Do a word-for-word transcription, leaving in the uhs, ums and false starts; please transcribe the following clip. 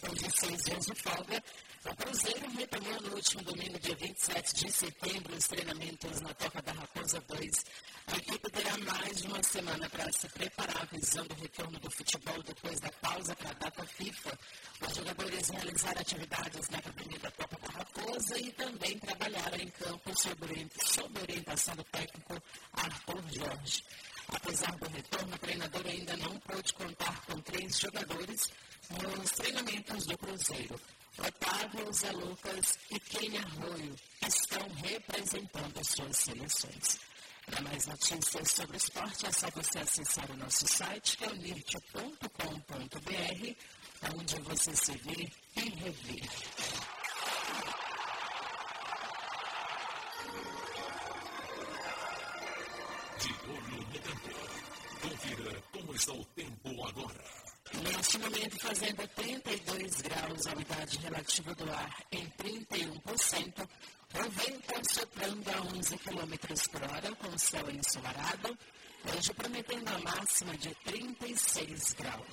Depois de seis dias de folga, o Cruzeiro retomou no último domingo, dia vinte e sete de setembro, os treinamentos na Toca da Raposa dois. A equipe terá mais de uma semana para se preparar, visando o retorno do futebol depois da pausa para a data FIFA. Os jogadores realizaram atividades na academia da Toca da Raposa e também trabalharam em campo sob, sob orientação do técnico Arthur Jorge. Apesar do retorno, o treinador ainda não pôde contar com três jogadores nos treinamentos do Cruzeiro. Otávio, Zé Lucas e Kenny Arroio estão representando as suas seleções. Para mais notícias sobre o esporte, é só você acessar o nosso site, que é o nirt ponto com ponto b r, onde você se vê e revê. De olho no tempo. Confira como está o tempo agora. Neste momento, fazendo trinta e dois graus, a umidade relativa do ar em trinta e um por cento, o vento soprando a onze quilômetros por hora, com o céu ensolarado, hoje prometendo a máxima de trinta e seis graus.